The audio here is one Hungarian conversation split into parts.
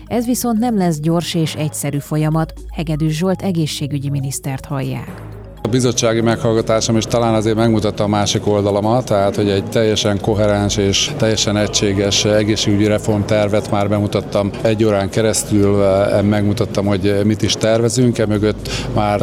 Ez viszont nem lesz gyors és egyszerű folyamat, Hegedűs Zsolt egészségügyi minisztert hallják. A bizottsági meghallgatásom is talán azért megmutatta a másik oldalamat, tehát hogy egy teljesen koherens és teljesen egységes egészségügyi reformtervet már bemutattam 1 órán keresztül, megmutattam, hogy mit is tervezünk, emögött már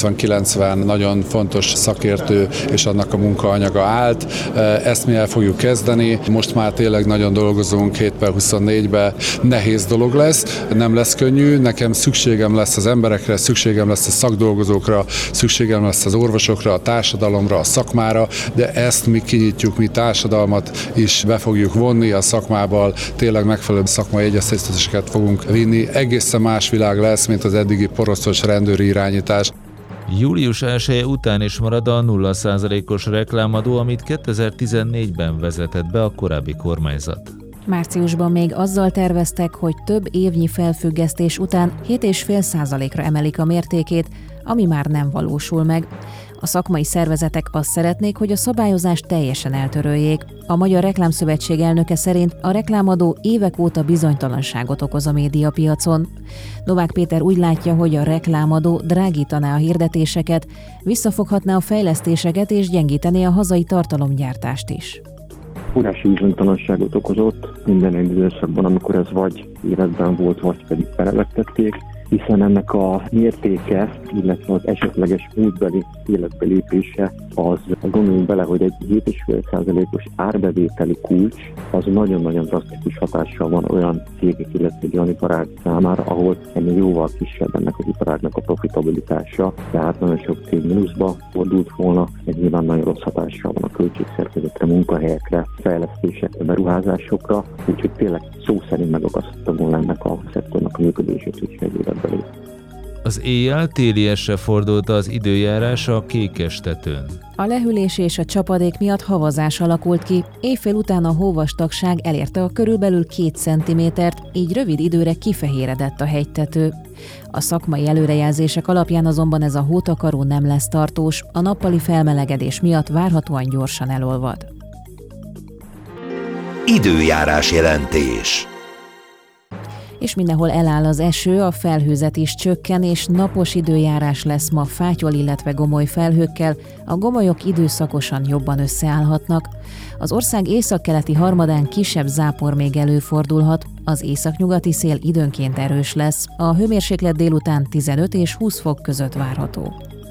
80-90 nagyon fontos szakértő és annak a munkaanyaga állt. Ezt mi el fogjuk kezdeni, most már tényleg nagyon dolgozunk 7/24-be, nehéz dolog lesz, nem lesz könnyű, nekem szükségem lesz az emberekre, szükségem lesz a szakdolgozókra, szükségem lesz az orvosokra, a társadalomra, a szakmára, de ezt mi kinyitjuk, mi társadalmat is be fogjuk vonni a szakmával, tényleg megfelelő szakmai egyeztetéseket fogunk vinni. Egészen más világ lesz, mint az eddigi poroszos rendőri irányítás. Július 1-e után is marad a 0%-os reklámadó, amit 2014-ben vezetett be a korábbi kormányzat. Márciusban még azzal terveztek, hogy több évnyi felfüggesztés után 7,5%-ra emelik a mértékét, ami már nem valósul meg. A szakmai szervezetek azt szeretnék, hogy a szabályozást teljesen eltöröljék. A Magyar Reklámszövetség elnöke szerint a reklámadó évek óta bizonytalanságot okoz a médiapiacon. Novák Péter úgy látja, hogy a reklámadó drágítaná a hirdetéseket, visszafoghatná a fejlesztéseket és gyengítené a hazai tartalomgyártást is. Óriási bizonytalanságot okozott minden egy időszakban, amikor ez vagy életben volt, vagy pedig felelettették, hiszen ennek a mértéke, illetve az esetleges múltbeli életbelépése, az gondoljunk bele, hogy egy 7,5%-os árbevételi kulcs, az nagyon-nagyon drasztikus hatással van olyan cégek, illetve egy olyan iparág számára, ahol ennél jóval kisebb ennek az iparágnak a profitabilitása, tehát nagyon sok cég mínuszba fordult volna, ez nyilván nagyon rossz hatással van a költségszerkezetre, munkahelyekre, fejlesztésekre, beruházásokra, úgyhogy tényleg szó szerint megakasztotta volna ennek a szektornak a működését, úgyhogy egy életbe lép. Az éjjel-téliesre fordult az időjárás a Kékestetőn. A lehűlés és a csapadék miatt havazás alakult ki, éjfél után a hóvastagság elérte a körülbelül 2 centimétert, így rövid időre kifehéredett a hegytető. A szakmai előrejelzések alapján azonban ez a hótakaró nem lesz tartós, a nappali felmelegedés miatt várhatóan gyorsan elolvad. Időjárás jelentés. És mindenhol eláll az eső, a felhőzet is csökken, és napos időjárás lesz ma fátyol, illetve gomoly felhőkkel, a gomolyok időszakosan jobban összeállhatnak. Az ország északkeleti harmadán kisebb zápor még előfordulhat, az északnyugati szél időnként erős lesz, a hőmérséklet délután 15 és 20 fok között várható.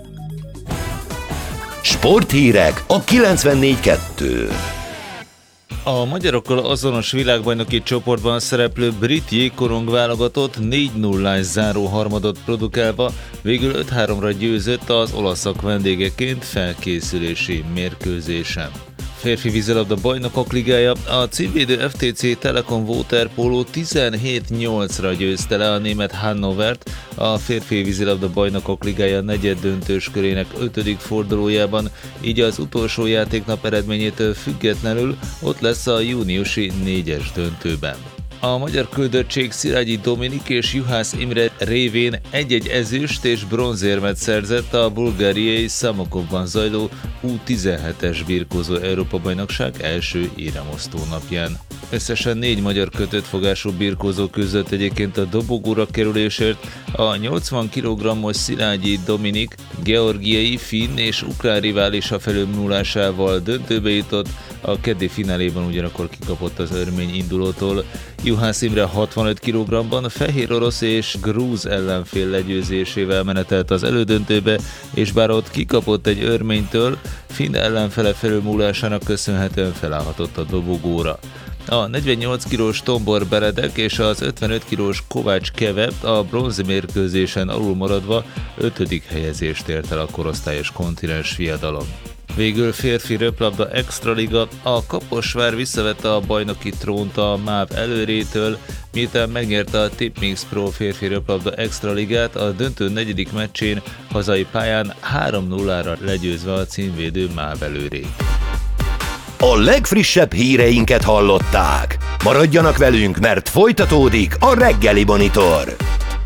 Sporthírek a 94.2. A magyarokkal azonos világbajnoki csoportban szereplő brit jégkorong válogatott 4-0-ás záró harmadot produkálva végül 5-3-ra győzött az olaszok vendégeként felkészülési mérkőzésen. Férfi vízilabda bajnokok ligája, a címvédő FTC Telekom Waterpolo 17-8-ra győzte le a német Hannovert, a férfi vízilabda bajnokok ligája negyeddöntős körének 5. fordulójában, így az utolsó játéknap eredményétől függetlenül ott lesz a júniusi 4-es döntőben. A magyar küldöttség Szilágyi Dominik és Juhász Imre révén egy-egy ezüst és bronzérmet szerzett a bulgáriai Szamokovban zajló U17-es birkózó Európa-bajnokság első éremosztó napján. Összesen 4 magyar kötött fogású birkózó küzdött egyébként a dobogóra kerülésért, a 80 kg-os Szilágyi Dominik georgiai, finn és ukrán riválisa felülmúlásával döntőbe jutott, a keddi fináléban ugyanakkor kikapott az örmény indulótól. Juhász Imre 65 kg-ban fehér orosz és grúz ellenfél legyőzésével menetelt az elődöntőbe, és bár ott kikapott egy örménytől, finn ellenfele felülmúlásának köszönhetően felállhatott a dobogóra. A 48 kilós Tombor Beredek és az 55 kilós Kovács Keve a bronzmérkőzésen alul maradva 5. helyezést ért el a korosztályos kontinens fiadalom. Végül férfi röplabda extraliga, a Kaposvár visszavette a bajnoki trónt a MÁV előrétől, miután megnyerte a Tipmix Pro férfi röplabda extraligát a döntő 4. meccsén hazai pályán 3-0-ra legyőzve a címvédő MÁV előrét. A legfrissebb híreinket hallották. Maradjanak velünk, mert folytatódik a Reggeli Monitor.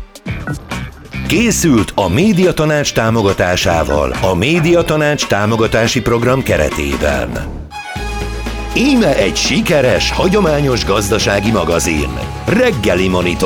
Készült a Médiatanács támogatásával a Médiatanács támogatási program keretében. Íme egy sikeres, hagyományos gazdasági magazin. Reggeli Monitor.